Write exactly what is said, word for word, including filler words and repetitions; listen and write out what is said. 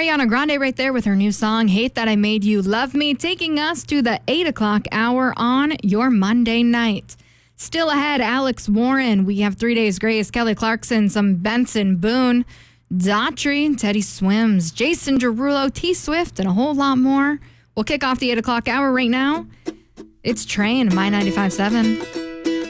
Ariana Grande right there with her new song, Hate That I Made You Love Me, taking us to the eight o'clock hour on your Monday night. Still ahead, Alex Warren. We have Three Days Grace, Kelly Clarkson, some Benson Boone, Daughtry, Teddy Swims, Jason Derulo, T Swift, and a whole lot more. We'll kick off the eight o'clock hour right now. It's Train, My ninety-five point seven.